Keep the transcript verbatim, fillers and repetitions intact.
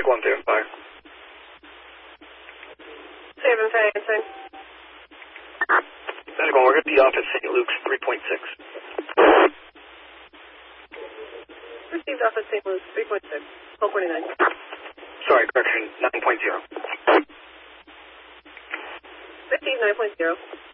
one seven five. seven five, sir. Medic one, we're at the office, Saint Luke's, three point six. Received office Saint Louis, three point six. twelve forty-nine. Sorry, correction, nine point zero. Received nine point zero.